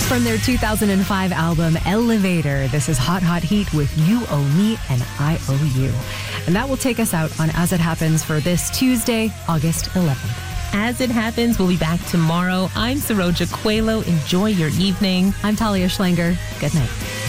From their 2005 album, Elevator, this is Hot Hot Heat with You Owe Me and I Owe You. And that will take us out on As It Happens for this Tuesday, August 11th. As It Happens, we'll be back tomorrow. I'm Saroja Coelho. Enjoy your evening. I'm Talia Schlanger. Good night.